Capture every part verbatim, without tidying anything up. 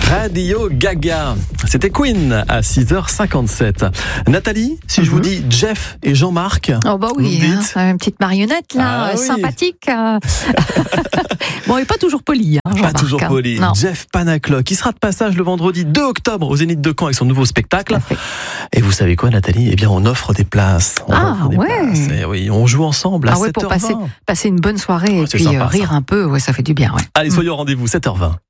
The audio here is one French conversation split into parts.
Radio Gaga. C'était Queen à six heures cinquante-sept. Nathalie, si mm-hmm. je vous dis Jeff et Jean-Marc. Oh bah oui, hein, une petite marionnette là, ah, sympathique. Oui. Bon, il n'est pas toujours poli. Hein, pas toujours poli. Non. Jeff Panaclock, qui sera de passage le vendredi deux octobre au Zénith de Caen avec son nouveau spectacle. Et vous savez quoi, Nathalie ? Eh bien, on offre des places. On ah des ouais. Places. Et oui, on joue ensemble à ah ouais, sept heures vingt. Pour passer, passer une bonne soirée oh, et puis sympa, rire ça. Un peu, ouais, ça fait du bien. Ouais. Allez, soyez au rendez-vous, sept heures vingt.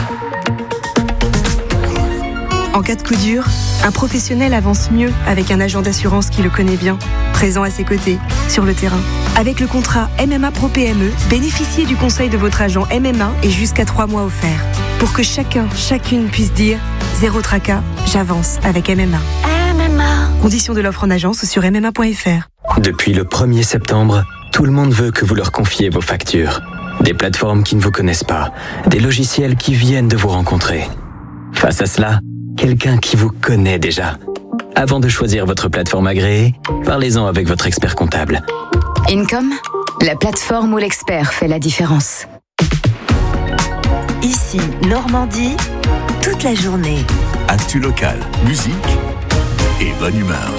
En cas de coup dur, un professionnel avance mieux avec un agent d'assurance qui le connaît bien, présent à ses côtés, sur le terrain. Avec le contrat M M A Pro P M E, bénéficiez du conseil de votre agent M M A et jusqu'à trois mois offerts. Pour que chacun, chacune puisse dire « Zéro tracas, j'avance avec M M A ». M M A. Conditions de l'offre en agence ou sur m m a point f r. Depuis le premier septembre, tout le monde veut que vous leur confiez vos factures. Des plateformes qui ne vous connaissent pas, des logiciels qui viennent de vous rencontrer. Face à cela, quelqu'un qui vous connaît déjà. Avant de choisir votre plateforme agréée, parlez-en avec votre expert comptable. Income, la plateforme où l'expert fait la différence. Ici, Normandie, toute la journée. Actu local, musique et bonne humeur.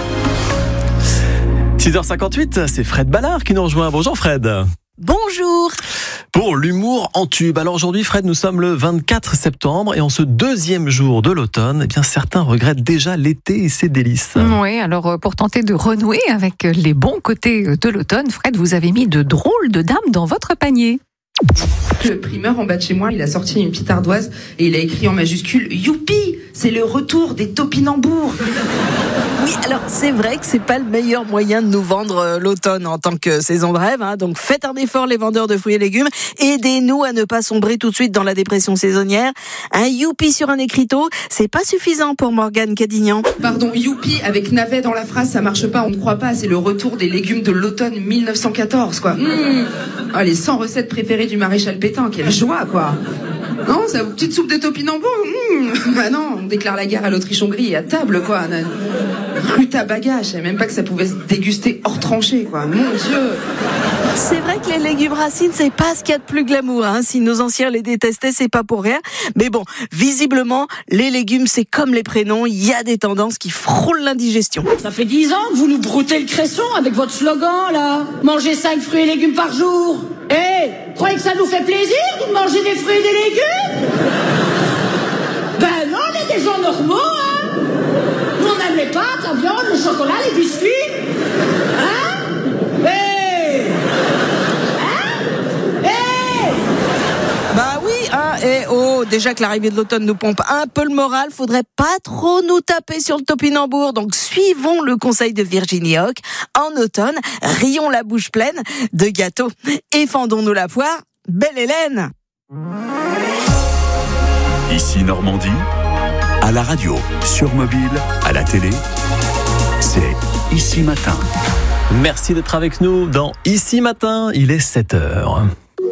six heures cinquante-huit, c'est Fred Ballard qui nous rejoint. Bonjour Fred. Bonjour. Pour l'humour en tube. Alors aujourd'hui, Fred, nous sommes le vingt-quatre septembre et en ce deuxième jour de l'automne, eh bien certains regrettent déjà l'été et ses délices. Oui, alors pour tenter de renouer avec les bons côtés de l'automne, Fred, vous avez mis de drôles de dames dans votre panier. Le primeur en bas de chez moi, il a sorti une petite ardoise et il a écrit en majuscule « Youpi, c'est le retour des topinambours !» Oui, alors c'est vrai que c'est pas le meilleur moyen de nous vendre l'automne en tant que saison de rêve, hein. Donc faites un effort les vendeurs de fruits et légumes, aidez-nous à ne pas sombrer tout de suite dans la dépression saisonnière. Un youpi sur un écriteau, c'est pas suffisant pour Morgane Cadignan. Pardon, youpi avec navet dans la phrase, ça marche pas, on ne croit pas, c'est le retour des légumes de l'automne mille neuf cent quatorze, quoi. Mmh. Ah, les cent recettes préférées du maréchal Pétain, quelle joie, quoi. Non, c'est une petite soupe de topinambour. Mmh. Bah non, on déclare la guerre à l'Autriche-Hongrie et à table, quoi. Rutabaga, je savais même pas que ça pouvait se déguster hors tranchée, quoi. Mon Dieu. C'est vrai que les légumes racines, c'est pas ce qu'il y a de plus glamour, hein. Si nos anciens les détestaient, c'est pas pour rien. Mais bon, visiblement, les légumes, c'est comme les prénoms, il y a des tendances qui frôlent l'indigestion. Ça fait dix ans que vous nous broutez le cresson avec votre slogan, là. Mangez cinq fruits et légumes par jour. Eh, hey, croyez que ça nous fait plaisir de manger des fruits et des légumes? Ben non, on est des gens normaux, hein. Nous, on n'aime les pâtes, la viande, le chocolat, les biscuits. Hein? Hey! Hein? Hey! Bah oui, hein, et oh, déjà que l'arrivée de l'automne nous pompe un peu le moral, faudrait pas trop nous taper sur le topinambour. Donc suivons le conseil de Virginie Hoc. En automne, rions la bouche pleine de gâteaux et fendons-nous la poire. Belle Hélène! Ici Normandie, à la radio, sur mobile, à la télé, c'est Ici Matin. Merci d'être avec nous dans Ici Matin, il est sept heures.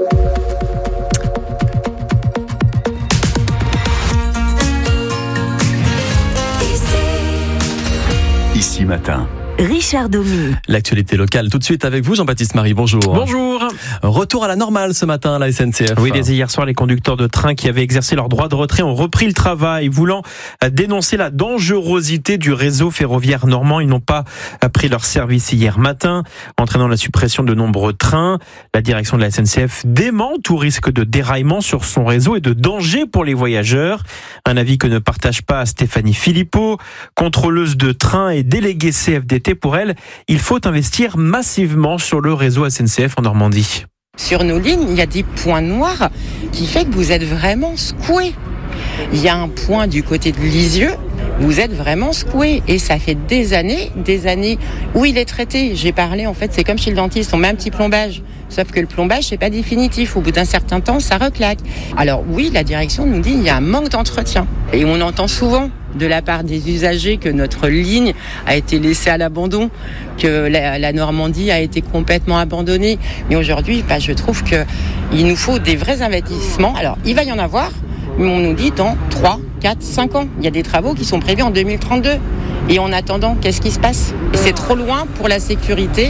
Ici Matin. Richard Domy. L'actualité locale tout de suite avec vous, Jean-Baptiste Marie, bonjour. Bonjour. Retour à la normale ce matin à la S N C F. Oui, dès hier soir, les conducteurs de train qui avaient exercé leur droit de retrait ont repris le travail, voulant dénoncer la dangerosité du réseau ferroviaire normand. Ils n'ont pas pris leur service hier matin, entraînant la suppression de nombreux trains. La direction de la S N C F dément tout risque de déraillement sur son réseau et de danger pour les voyageurs. Un avis que ne partage pas Stéphanie Philippot, contrôleuse de train et déléguée C F D T. Pour elle, il faut investir massivement sur le réseau S N C F en Normandie. Sur nos lignes, il y a des points noirs qui fait que vous êtes vraiment secoué. Il y a un point du côté de Lisieux, vous êtes vraiment secoué. Et ça fait des années, des années où il est traité. J'ai parlé, en fait, c'est comme chez le dentiste, on met un petit plombage. Sauf que le plombage, c'est pas définitif. Au bout d'un certain temps, ça reclaque. Alors oui, la direction nous dit qu'il y a un manque d'entretien. Et on entend souvent de la part des usagers que notre ligne a été laissée à l'abandon, que la, la Normandie a été complètement abandonnée. Mais aujourd'hui, bah, je trouve qu'il nous faut des vrais investissements. Alors, il va y en avoir, mais on nous dit dans trois, quatre, cinq ans. Il y a des travaux qui sont prévus en deux mille trente-deux. Et en attendant, qu'est-ce qui se passe ? Et c'est trop loin pour la sécurité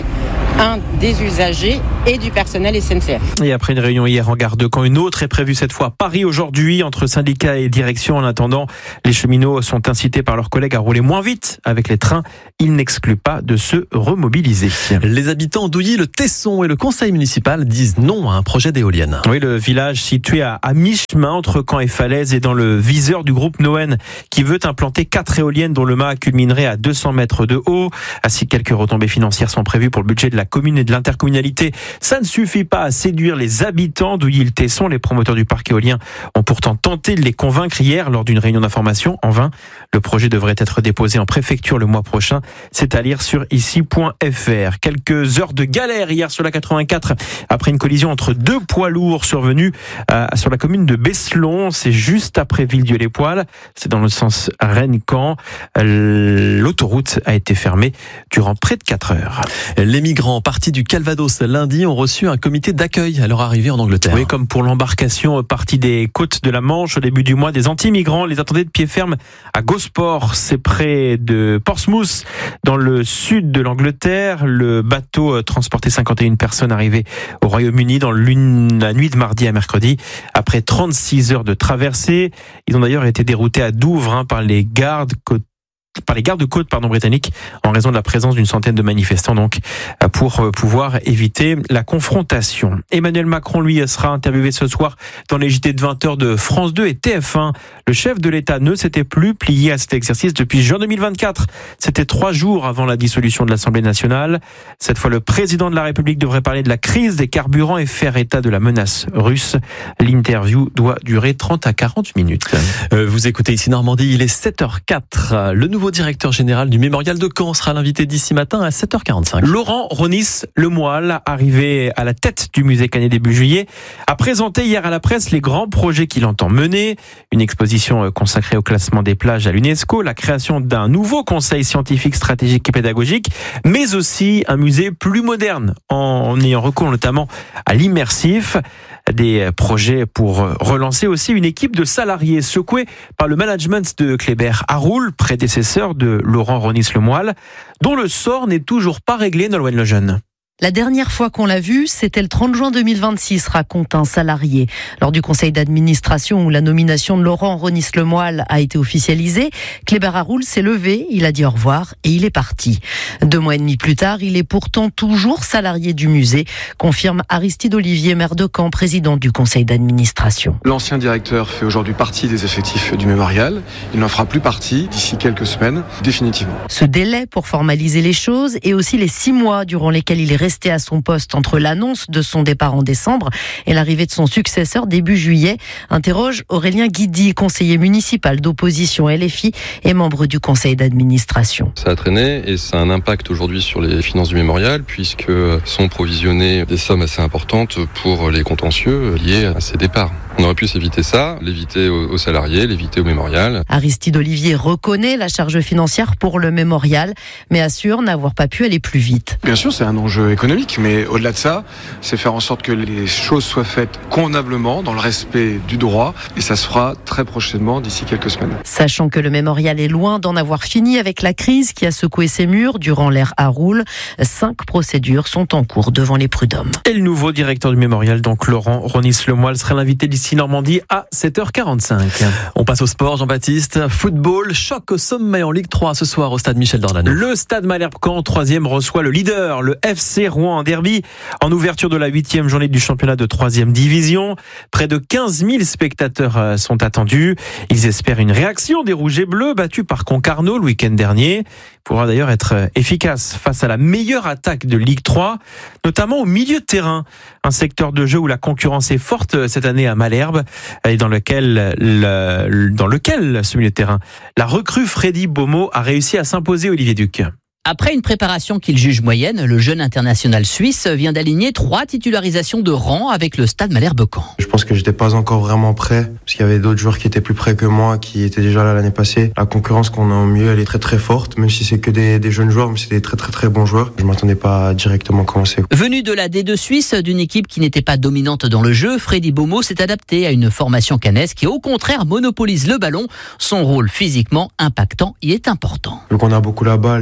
un des usagers et du personnel S N C F. Et après une réunion hier en gare de Caen, une autre est prévue cette fois à Paris aujourd'hui entre syndicats et direction. En attendant, les cheminots sont incités par leurs collègues à rouler moins vite avec les trains. Ils n'excluent pas de se remobiliser. Les habitants d'Ouilly, le Tesson et le conseil municipal disent non à un projet d'éolienne. Oui, le village situé à, à mi-chemin entre Caen et Falaise est dans le viseur du groupe Noen qui veut implanter quatre éoliennes dont le mât culminerait à deux cents mètres de haut. Ainsi, quelques retombées financières sont prévues pour le budget de la commune et de l'intercommunalité. Ça ne suffit pas à séduire les habitants d'Ouilly-le-Tesson. Les promoteurs du parc éolien ont pourtant tenté de les convaincre hier lors d'une réunion d'information. En vain, le projet devrait être déposé en préfecture le mois prochain. C'est à lire sur ici point f r. Quelques heures de galère hier sur la quatre-vingt-quatre après une collision entre deux poids lourds survenus euh, sur la commune de Besselon. C'est juste après Villedieu-les-Poils. C'est dans le sens Rennes-Caen. Euh, l'autoroute a été fermée durant près de quatre heures. Les migrants partis du Calvados lundi ont reçu un comité d'accueil à leur arrivée en Angleterre. Oui, comme pour l'embarcation partie des côtes de la Manche au début du mois, des anti-migrants les attendaient de pied ferme à Gosport. C'est près de Portsmouth, dans le sud de l'Angleterre. Le bateau transportait cinquante et une personnes arrivées au Royaume-Uni dans la nuit de mardi à mercredi. Après trente-six heures de traversée, ils ont d'ailleurs été déroutés à Douvres hein, par les gardes côte par les gardes-côtes pardon britanniques en raison de la présence d'une centaine de manifestants donc pour pouvoir éviter la confrontation. Emmanuel Macron lui sera interviewé ce soir dans les J T de vingt heures de France deux et T F un. Le chef de l'État ne s'était plus plié à cet exercice depuis juin deux mille vingt-quatre. C'était trois jours avant la dissolution de l'Assemblée nationale. Cette fois, le président de la République devrait parler de la crise des carburants et faire état de la menace russe. L'interview doit durer trente à quarante minutes. Euh, vous écoutez ici Normandie, il est sept heures quatre. Le nouveau directeur général du Mémorial de Caen sera l'invité d'ici matin à sept heures quarante-cinq. Laurent Ronis-le-Moal, arrivé à la tête du musée Canet début juillet, a présenté hier à la presse les grands projets qu'il entend mener. Une exposition consacrée au classement des plages à l'UNESCO, la création d'un nouveau conseil scientifique, stratégique et pédagogique, mais aussi un musée plus moderne, en ayant recours notamment à l'immersif. Des projets pour relancer aussi une équipe de salariés secoués par le management de Kléber Haroul, prédécesseur de Laurent Ronis-le-Moal, dont le sort n'est toujours pas réglé, Nolwenn Lejeune. La dernière fois qu'on l'a vu, c'était le trente juin deux mille vingt-six, raconte un salarié. Lors du conseil d'administration où la nomination de Laurent Ronis-le-Moal a été officialisée, Kléber Haroul s'est levé, il a dit au revoir et il est parti. Deux mois et demi plus tard, il est pourtant toujours salarié du musée, confirme Aristide Olivier, maire de Caen, président du conseil d'administration. L'ancien directeur fait aujourd'hui partie des effectifs du mémorial. Il n'en fera plus partie d'ici quelques semaines, définitivement. Ce délai pour formaliser les choses et aussi les six mois durant lesquels il est resté à son poste entre l'annonce de son départ en décembre et l'arrivée de son successeur début juillet, interroge Aurélien Guidi, conseiller municipal d'opposition L F I et membre du conseil d'administration. Ça a traîné et ça a un impact aujourd'hui sur les finances du mémorial puisque sont provisionnées des sommes assez importantes pour les contentieux liés à ces départs. On aurait pu s'éviter ça, l'éviter aux salariés, l'éviter au mémorial. Aristide Olivier reconnaît la charge financière pour le mémorial, mais assure n'avoir pas pu aller plus vite. Bien sûr, c'est un enjeu économique, mais au-delà de ça, c'est faire en sorte que les choses soient faites convenablement, dans le respect du droit, et ça se fera très prochainement, d'ici quelques semaines. Sachant que le mémorial est loin d'en avoir fini avec la crise qui a secoué ses murs durant l'ère Haroul, cinq procédures sont en cours devant les prud'hommes. Et le nouveau directeur du mémorial, donc Laurent Ronis-le-Moal, sera l'invité d'ici Normandie à sept heures quarante-cinq. On passe au sport, Jean-Baptiste. Football, choc au sommet en Ligue trois ce soir au stade Michel Dornano. Le stade Malherbe-Caen, troisième, reçoit le leader, le F C Rouen en derby, en ouverture de la huitième journée du championnat de troisième division. Près de quinze mille spectateurs sont attendus. Ils espèrent une réaction des Rouges et Bleus, battus par Concarneau le week-end dernier. Il pourra d'ailleurs être efficace face à la meilleure attaque de Ligue trois, notamment au milieu de terrain. Un secteur de jeu où la concurrence est forte cette année à Malherbe, et dans lequel, le, dans lequel ce milieu de terrain, la recrue Freddy Beaumont a réussi à s'imposer, Olivier Duc. Après une préparation qu'il juge moyenne, le jeune international suisse vient d'aligner trois titularisations de rang avec le stade Malherbe-Caen. Je pense que j'étais pas encore vraiment prêt, parce qu'il y avait d'autres joueurs qui étaient plus prêts que moi, qui étaient déjà là l'année passée. La concurrence qu'on a au milieu, elle est très très forte, même si c'est que des, des jeunes joueurs, mais c'est des très très très bons joueurs. Je m'attendais pas à directement commencer. Venu de la D deux Suisse, d'une équipe qui n'était pas dominante dans le jeu, Freddy Beaumont s'est adapté à une formation cannaise qui au contraire monopolise le ballon. Son rôle physiquement impactant y est important. Vu qu'on a beaucoup la balle et qu'on peut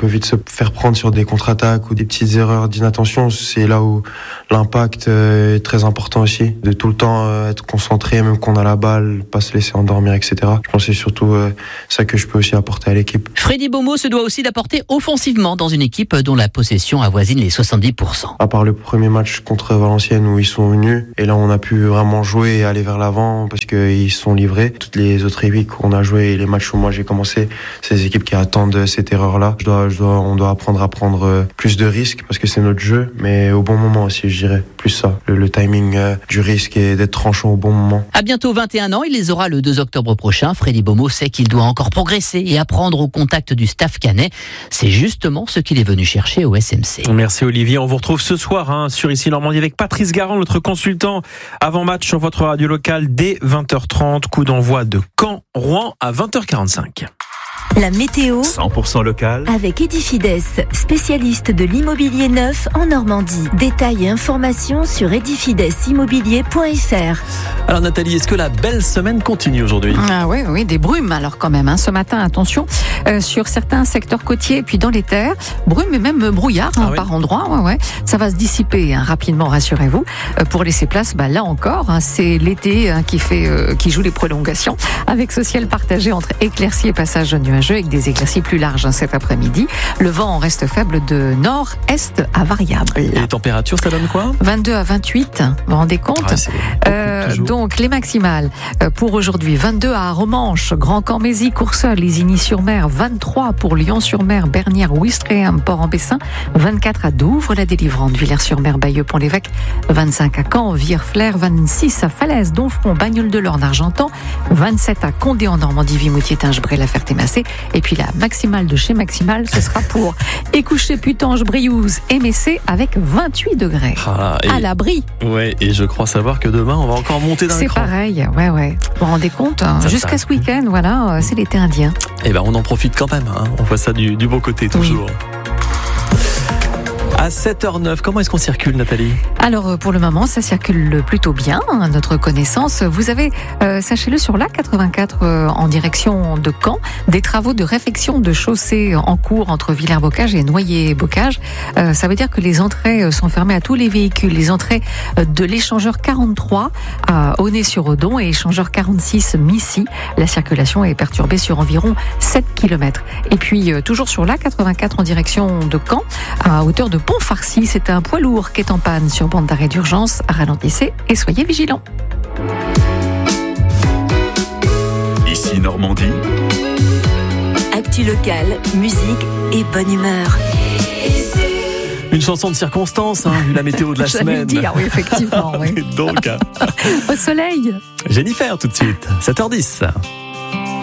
peut vite se faire prendre sur des contre-attaques ou des petites erreurs d'inattention. C'est là où l'impact est très important aussi, de tout le temps être concentré, même qu'on a la balle, pas se laisser endormir, et cetera. Je pense que c'est surtout ça que je peux aussi apporter à l'équipe. Freddy Beaumont se doit aussi d'apporter offensivement dans une équipe dont la possession avoisine les soixante-dix pour cent. À part le premier match contre Valenciennes où ils sont venus, et là on a pu vraiment jouer et aller vers l'avant parce qu'ils se sont livrés. Toutes les autres équipes qu'on a joué et les matchs où moi j'ai commencé, c'est des équipes qui attendent cette erreur-là. Je dois, je dois, on doit apprendre à prendre plus de risques parce que c'est notre jeu, mais au bon moment aussi, je dirais. Plus ça, le, le timing euh, du risque et d'être tranchant au bon moment. À bientôt vingt et un ans, il les aura le deux octobre prochain. Freddy Beaumont sait qu'il doit encore progresser et apprendre au contact du staff canet. C'est justement ce qu'il est venu chercher au S M C. Merci Olivier. On vous retrouve ce soir hein, sur Ici Normandie avec Patrice Garand, notre consultant avant-match sur votre radio locale dès vingt heures trente. Coup d'envoi de Caen-Rouen à vingt heures quarante-cinq. La météo cent pour cent local avec Edifides, spécialiste de l'immobilier neuf en Normandie. Détails et informations sur edifides immobilier point f r. Alors Nathalie, est-ce que la belle semaine continue aujourd'hui ? Ah oui, oui, des brumes alors quand même. Hein. Ce matin, attention, euh, sur certains secteurs côtiers et puis dans les terres, brumes et même brouillard hein, ah oui. par endroits. Ouais, ouais. Ça va se dissiper hein, rapidement, rassurez-vous. Euh, pour laisser place, bah, là encore, hein, c'est l'été hein, qui fait, euh, qui joue les prolongations avec ce ciel partagé entre éclaircies et passages nuageux avec des éclaircies plus larges hein, cet après-midi. Le vent reste faible de nord-est à variable. Et les températures, ça donne quoi ? vingt-deux à vingt-huit, vous vous rendez compte ? Ah, c'est euh, Donc les maximales pour aujourd'hui, vingt-deux à Romanche, Grand-Cormézy, Courseulles, Isigny-sur-Mer, vingt-trois pour Lyon-sur-Mer, Bernières, Ouistreham, Port-en-Bessin, vingt-quatre à Douvres, La Délivrante, Villers-sur-Mer, Bayeux, Pont-l'Évêque, vingt-cinq à Caen, Vire-Flers, vingt-six à Falaise, Donfront, Bagnoles-de-l'Orne, Argentan, vingt-sept à Condé en Normandie, Vimoutier, Tinge-Bray, La Ferté-Massé. Et puis la maximale de chez Maximal, ce sera pour Écouché, Putange, Briouze et Messé avec vingt-huit degrés. Ah, et, à l'abri. Ouais, et je crois savoir que demain, on va encore monter d'un C'est cran. pareil, ouais, ouais. Vous vous rendez compte hein, jusqu'à ce week-end, voilà, c'est l'été indien. Eh ben, on en profite quand même. Hein. On voit ça du, du bon côté toujours. Oui. À sept heures neuf, comment est-ce qu'on circule, Nathalie ? Alors, pour le moment, ça circule plutôt bien, à notre connaissance. Vous avez, euh, sachez-le, sur l'A quatre-vingt-quatre, euh, en direction de Caen, des travaux de réfection de chaussée en cours entre Villers-Bocage et Noyer-Bocage. Euh, ça veut dire que les entrées sont fermées à tous les véhicules. Les entrées de l'échangeur quarante-trois à Aunay-sur-Odon et échangeur quarante-six Missy. La circulation est perturbée sur environ sept kilomètres. Et puis, euh, toujours sur l'A quatre-vingt-quatre en direction de Caen, à hauteur de Pont-Farcy, c'est un poids lourd qui est en panne sur bande d'arrêt d'urgence. Ralentissez et soyez vigilants. Ici Normandie. Actu locale, musique et bonne humeur. Une chanson de circonstance, hein, vu la météo de la semaine. Dire, oui, effectivement. Oui. Donc, au soleil. Jennifer tout de suite, sept heures dix.